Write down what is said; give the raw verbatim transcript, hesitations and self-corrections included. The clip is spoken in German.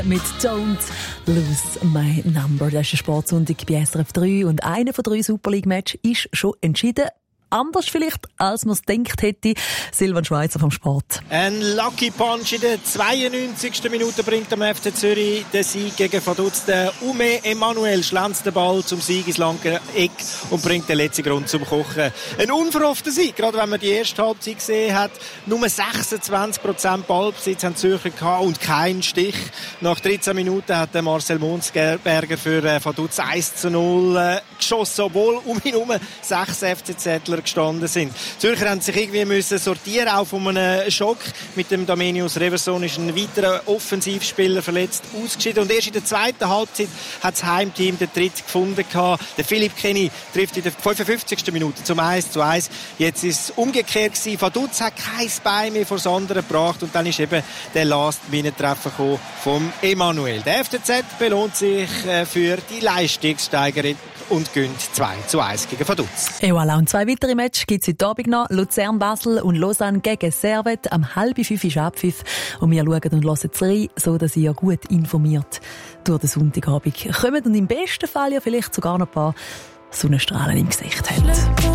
mit «Don't Lose My Number». Das ist der Sportsonntag bei S R F drei und einer von drei Super League-Matches ist schon entschieden. Anders vielleicht, als man es gedacht hätte. Silvan Schweizer vom Sport. Ein Lucky Punch in der zweiundneunzigsten Minute bringt am F C Zürich den Sieg gegen Vaduz. Der Ume Emanuel schlänzt den Ball zum Sieg ins lange Eck und bringt den letzten Grund zum Kochen. Ein unverhoffter Sieg, gerade wenn man die erste Halbzeit gesehen hat. Nur sechsundzwanzig Prozent Ballbesitz haben die Zürcher gehabt und kein Stich. Nach dreizehn Minuten hat der Marcel Monsberger für Vaduz eins zu null geschossen, obwohl um ihn herum sechs F C Zettler gestanden sind. Die Zürcher haben sich irgendwie müssen sortieren, auch von einem Schock. Mit dem Domenius Reverson ist ein weiterer Offensivspieler verletzt ausgeschieden. Und erst in der zweiten Halbzeit hat das Heimteam den Tritt gefunden gehabt. Der Philipp Kenny trifft in der fünfundfünfzigsten Minute zum eins zu eins. Jetzt ist es umgekehrt gewesen. Vaduz hat kein Bein mehr vor das andere gebracht und dann ist eben der Last-Minute-Treffer gekommen vom Emanuel. Der F C Z belohnt sich für die Leistungssteigerung und gönnt zwei zu eins gegen Vaduz. Et voilà, und zwei weitere Matches gibt es heute Abend noch. Luzern-Basel und Lausanne gegen Servette. Am halb fünf ist Abpfiff. Und wir schauen und hören es rein, so dass ihr gut informiert durch den Sonntagabend kommt und im besten Fall ja vielleicht sogar noch ein paar Sonnenstrahlen im Gesicht habt.